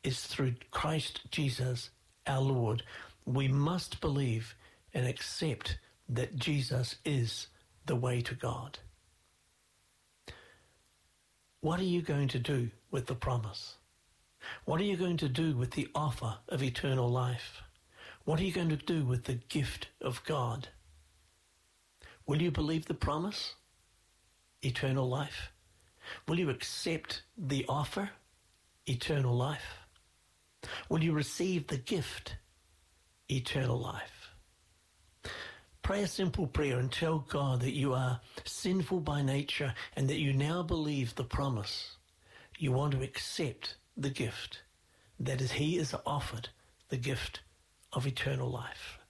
is through Christ Jesus our Lord. We must believe and accept that Jesus is the way to God. What are you going to do with the promise? What are you going to do with the offer of eternal life? What are you going to do with the gift of God? Will you believe the promise? Eternal life. Will you accept the offer? Eternal life. Will you receive the gift? Eternal life. Pray a simple prayer and tell God that you are sinful by nature and that you now believe the promise. You want to accept the gift. That is, He is offered the gift of eternal life.